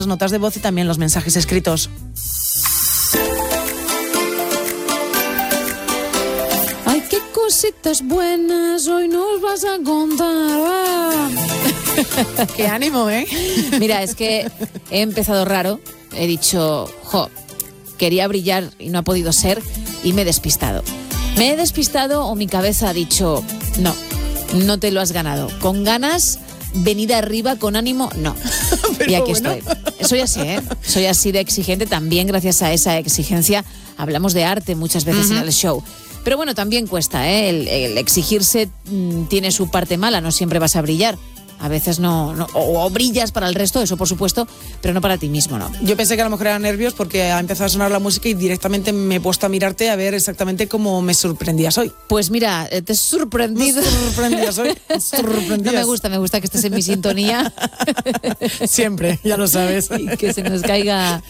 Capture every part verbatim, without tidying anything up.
notas de voz y también los mensajes escritos. Ay, qué cositas buenas hoy nos vas a contar. Ah. ¡Qué ánimo, eh! Mira, es que he empezado raro. He dicho, jo, quería brillar y no ha podido ser, y me he despistado. Me he despistado o mi cabeza ha dicho, no, no te lo has ganado. Con ganas, venida arriba, con ánimo, no. Y aquí bueno. estoy. Soy así, ¿eh? Soy así de exigente. También gracias a esa exigencia hablamos de arte muchas veces uh-huh. en el show. Pero bueno, también cuesta, ¿eh? El, el exigirse mmm, tiene su parte mala, no siempre vas a brillar. A veces no, no o, o brillas para el resto, eso por supuesto, pero no para ti mismo, ¿no? Yo pensé que a lo mejor eran nervios porque ha empezado a sonar la música y directamente me he puesto a mirarte a ver exactamente cómo me sorprendías hoy. Pues mira, te he sorprendido. Me sorprendías hoy. Sorprendías. No me gusta, me gusta que estés en mi sintonía. Siempre, ya lo sabes. Y que se nos caiga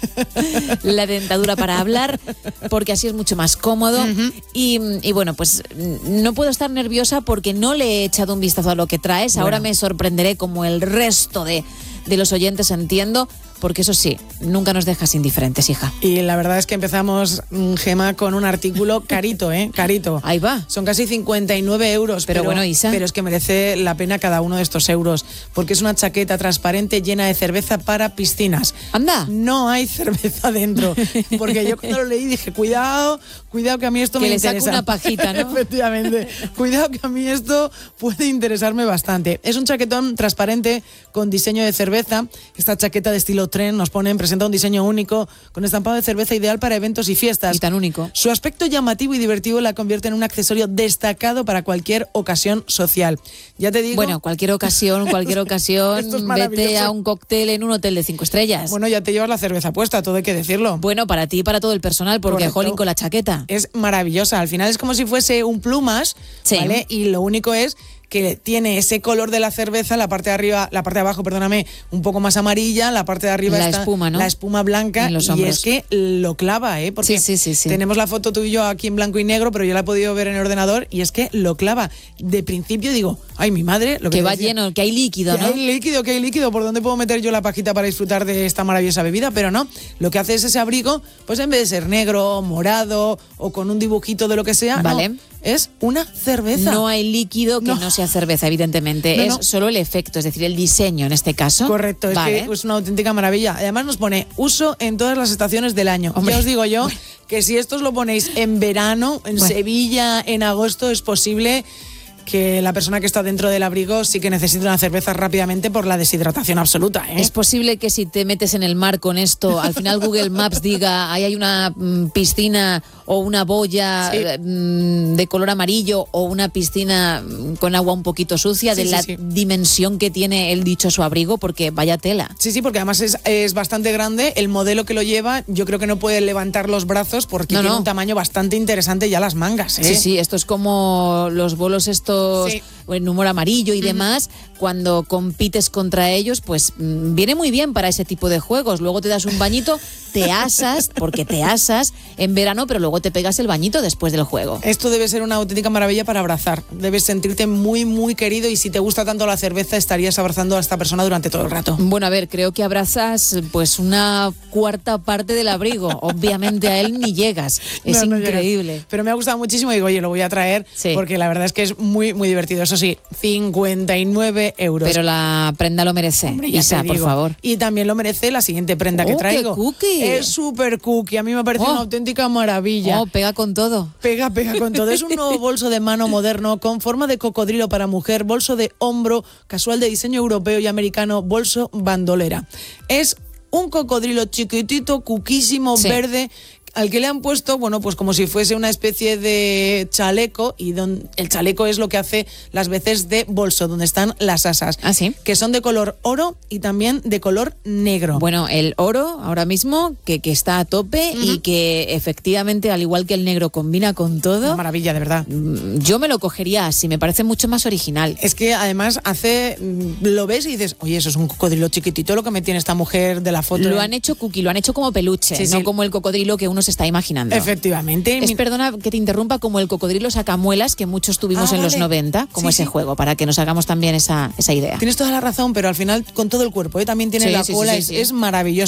la dentadura para hablar, porque así es mucho más cómodo. Uh-huh. Y, y bueno, pues no puedo estar nerviosa porque no le he echado un vistazo a lo que traes. Bueno. Ahora me sorprende como el resto de, de los oyentes, entiendo, porque eso sí, nunca nos dejas indiferentes, hija. Y la verdad es que empezamos, Gema, con un artículo carito, ¿eh? Carito. Ahí va. Son casi cincuenta y nueve euros. Pero, pero bueno, Isa. Pero es que merece la pena cada uno de estos euros, porque es una chaqueta transparente llena de cerveza para piscinas. ¡Anda! No hay cerveza dentro, porque yo cuando lo leí dije, cuidado, cuidado que a mí esto que me le interesa. Que le saco una pajita, ¿no? Efectivamente. Cuidado que a mí esto puede interesarme bastante. Es un chaquetón transparente con diseño de cerveza. Esta chaqueta de estilo tren nos pone, presenta un diseño único con estampado de cerveza ideal para eventos y fiestas. Y tan único. Su aspecto llamativo y divertido la convierte en un accesorio destacado para cualquier ocasión social. Ya te digo... Bueno, cualquier ocasión, cualquier ocasión, vete a un cóctel en un hotel de cinco estrellas. Bueno, ya te llevas la cerveza puesta, todo hay que decirlo. Bueno, para ti y para todo el personal, porque Correcto. Jolín con la chaqueta. Es maravillosa, al final es como si fuese un plumas, sí. ¿vale? Y lo único es que tiene ese color de la cerveza, la parte de arriba, la parte de abajo, perdóname, un poco más amarilla, la parte de arriba la está espuma, ¿no? la espuma blanca, en los y hombros. es que lo clava, ¿eh? Porque sí, sí, sí, sí. tenemos la foto tú y yo aquí en blanco y negro, pero yo la he podido ver en el ordenador y es que lo clava. De principio digo, ay, mi madre, lo que, que va decía, lleno, que hay líquido, que ¿no? hay líquido, que hay líquido, ¿por dónde puedo meter yo la pajita para disfrutar de esta maravillosa bebida? Pero no, lo que hace es ese abrigo, pues en vez de ser negro, morado o con un dibujito de lo que sea, vale. no, es una cerveza. No hay líquido que no, no sea cerveza, evidentemente. No, es no. solo el efecto, es decir, el diseño en este caso. Correcto, es vale. que es una auténtica maravilla. Además nos pone uso en todas las estaciones del año. Hombre. Ya os digo yo que si esto os lo ponéis en verano, en bueno. Sevilla, en agosto, es posible que la persona que está dentro del abrigo sí que necesita una cerveza rápidamente por la deshidratación absoluta, ¿eh? Es posible que si te metes en el mar con esto, al final Google Maps diga, ahí hay una mm, piscina o una boya sí. mm, de color amarillo o una piscina con agua un poquito sucia, sí, de sí, la sí. dimensión que tiene el dichoso abrigo, porque vaya tela. Sí, sí, porque además es, es bastante grande. El modelo que lo lleva, yo creo que no puede levantar los brazos porque no, tiene no. un tamaño bastante interesante ya las mangas, ¿eh? Sí, sí, esto es como los bolos estos sí. en humor amarillo y uh-huh. demás, cuando compites contra ellos, pues mmm, viene muy bien para ese tipo de juegos. Luego te das un bañito, te asas, porque te asas en verano, pero luego te pegas el bañito después del juego. Esto debe ser una auténtica maravilla para abrazar. Debes sentirte muy, muy querido y si te gusta tanto la cerveza, estarías abrazando a esta persona durante todo el rato. Bueno, a ver, creo que abrazas pues una cuarta parte del abrigo. Obviamente a él ni llegas. Es no, no increíble. Llegas. Pero me ha gustado muchísimo y digo, oye, lo voy a traer sí. porque la verdad es que es muy, muy divertido. Eso sí, cincuenta y nueve euros. Pero la prenda lo merece. Hombre, Isa, por favor. Y también lo merece la siguiente prenda oh, que traigo. ¡Qué cookie! Es súper cookie. A mí me parece oh. una auténtica maravilla. Oh, pega con todo. Pega, pega con todo. Es un nuevo bolso de mano moderno con forma de cocodrilo para mujer, bolso de hombro, casual de diseño europeo y americano, bolso bandolera. Es un cocodrilo chiquitito, cuquísimo, sí. verde, al que le han puesto, bueno, pues como si fuese una especie de chaleco, y don, el chaleco es lo que hace las veces de bolso, donde están las asas. ¿Ah, sí? Que son de color oro y también de color negro. Bueno, el oro ahora mismo, que, que está a tope uh-huh. y que efectivamente, al igual que el negro, combina con todo. Una maravilla, de verdad. Yo me lo cogería así, me parece mucho más original. Es que además hace, lo ves y dices, oye, eso es un cocodrilo chiquitito lo que me tiene esta mujer de la foto. Lo han hecho cookie, lo han hecho como peluche, sí, no sí. como el cocodrilo que uno se está imaginando. Efectivamente. Es, perdona que te interrumpa, como el cocodrilo sacamuelas que muchos tuvimos ah, en vale. los noventa, como sí, ese sí. juego, para que nos hagamos también esa, esa idea. Tienes toda la razón, pero al final con todo el cuerpo, ¿eh? También tiene sí, la sí, cola, sí, sí, es, sí. es maravilloso.